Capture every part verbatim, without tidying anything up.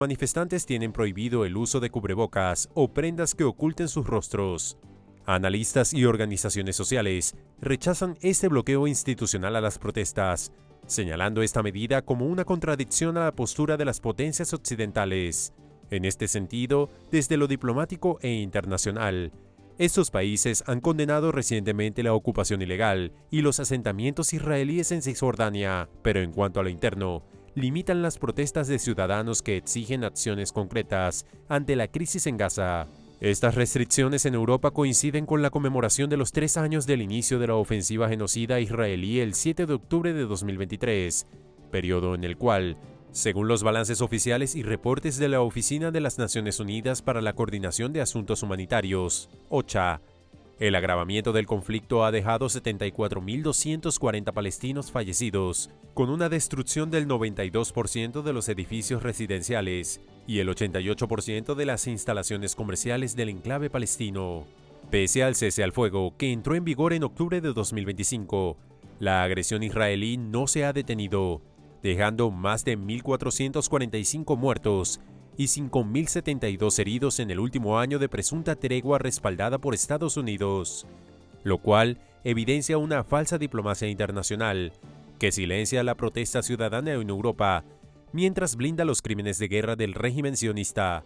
Manifestantes tienen prohibido el uso de cubrebocas o prendas que oculten sus rostros. Analistas y organizaciones sociales rechazan este bloqueo institucional a las protestas, señalando esta medida como una contradicción a la postura de las potencias occidentales. En este sentido, desde lo diplomático e internacional, estos países han condenado recientemente la ocupación ilegal y los asentamientos israelíes en Cisjordania, pero en cuanto a lo interno, limitan las protestas de ciudadanos que exigen acciones concretas ante la crisis en Gaza. Estas restricciones en Europa coinciden con la conmemoración de los tres años del inicio de la ofensiva genocida israelí el siete de octubre de dos mil veintitrés, periodo en el cual, según los balances oficiales y reportes de la Oficina de las Naciones Unidas para la Coordinación de Asuntos Humanitarios, OCHA, el agravamiento del conflicto ha dejado setenta y cuatro mil doscientos cuarenta palestinos fallecidos, con una destrucción del noventa y dos por ciento de los edificios residenciales y el ochenta y ocho por ciento de las instalaciones comerciales del enclave palestino. Pese al cese al fuego, que entró en vigor en octubre de dos mil veinticinco, la agresión israelí no se ha detenido, dejando más de mil cuatrocientos cuarenta y cinco muertos y cinco mil setenta y dos heridos en el último año de presunta tregua respaldada por Estados Unidos, lo cual evidencia una falsa diplomacia internacional que silencia la protesta ciudadana en Europa, mientras blinda los crímenes de guerra del régimen sionista.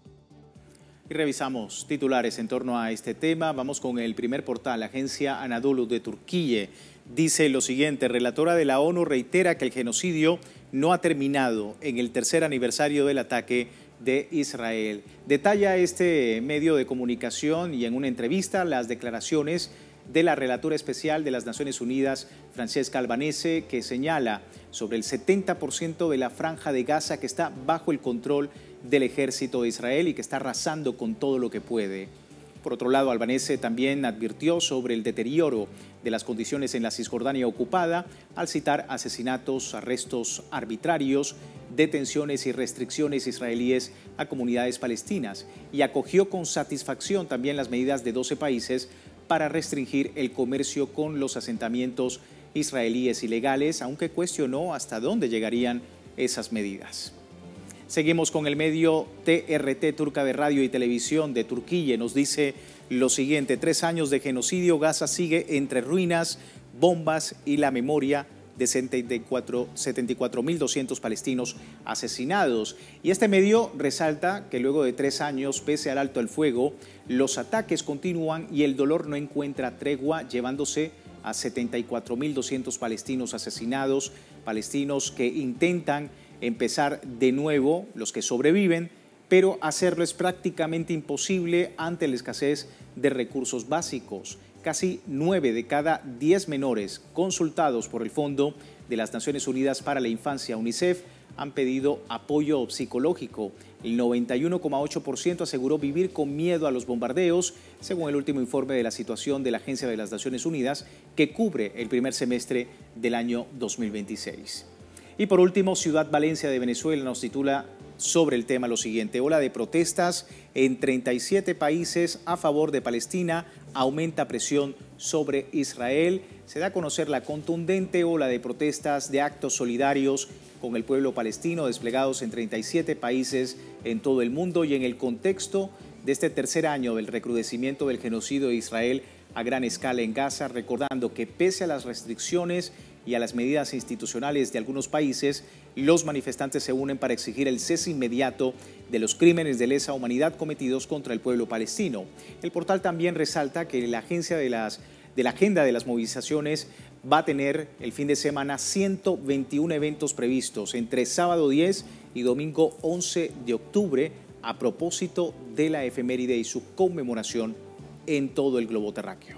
Y revisamos titulares en torno a este tema. Vamos con el primer portal. La agencia Anadolu de Turquía dice lo siguiente: relatora de la ONU reitera que el genocidio no ha terminado en el tercer aniversario del ataque de Israel. Detalla este medio de comunicación y en una entrevista las declaraciones de la relatora especial de las Naciones Unidas, Francesca Albanese, que señala sobre el setenta por ciento de la franja de Gaza que está bajo el control del ejército de Israel y que está arrasando con todo lo que puede. Por otro lado, Albanese también advirtió sobre el deterioro de las condiciones en la Cisjordania ocupada al citar asesinatos, arrestos arbitrarios, detenciones y restricciones israelíes a comunidades palestinas, y acogió con satisfacción también las medidas de doce países para restringir el comercio con los asentamientos israelíes ilegales, aunque cuestionó hasta dónde llegarían esas medidas. Seguimos con el medio T R T Turca de Radio y Televisión de Turquía. Nos dice lo siguiente: tres años de genocidio, Gaza sigue entre ruinas, bombas y la memoria de setenta y cuatro mil doscientos palestinos asesinados. Y este medio resalta que luego de tres años, pese al alto el fuego, los ataques continúan y el dolor no encuentra tregua, llevándose a setenta y cuatro mil doscientos palestinos asesinados, palestinos que intentan empezar de nuevo, los que sobreviven, pero hacerlo es prácticamente imposible ante la escasez de recursos básicos. Casi nueve de cada diez menores consultados por el Fondo de las Naciones Unidas para la Infancia, UNICEF, han pedido apoyo psicológico. El noventa y uno coma ocho por ciento aseguró vivir con miedo a los bombardeos, según el último informe de la situación de la Agencia de las Naciones Unidas, que cubre el primer semestre del año dos mil veintiséis. Y por último, Ciudad Valencia de Venezuela nos titula sobre el tema lo siguiente: ola de protestas en treinta y siete países a favor de Palestina, aumenta presión sobre Israel. Se da a conocer la contundente ola de protestas, de actos solidarios con el pueblo palestino desplegados en treinta y siete países en todo el mundo, y en el contexto de este tercer año del recrudecimiento del genocidio de Israel a gran escala en Gaza, recordando que pese a las restricciones y a las medidas institucionales de algunos países, los manifestantes se unen para exigir el cese inmediato de los crímenes de lesa humanidad cometidos contra el pueblo palestino. El portal también resalta que la agencia de, las, de la agenda de las movilizaciones va a tener el fin de semana ciento veintiún eventos previstos entre sábado diez y domingo once de octubre a propósito de la efeméride y su conmemoración en todo el globo terráqueo.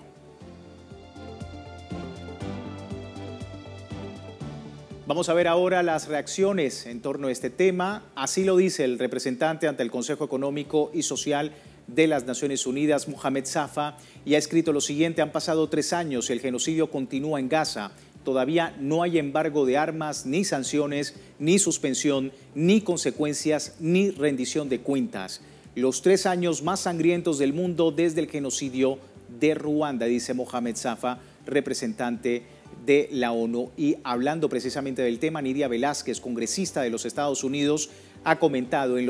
Vamos a ver ahora las reacciones en torno a este tema. Así lo dice el representante ante el Consejo Económico y Social de las Naciones Unidas, Mohamed Safa, y ha escrito lo siguiente: han pasado tres años y el genocidio continúa en Gaza. Todavía no hay embargo de armas, ni sanciones, ni suspensión, ni consecuencias, ni rendición de cuentas. Los tres años más sangrientos del mundo desde el genocidio de Ruanda, dice Mohamed Safa, representante de la ONU. Y hablando precisamente del tema, Nidia Velázquez, congresista de los Estados Unidos, ha comentado en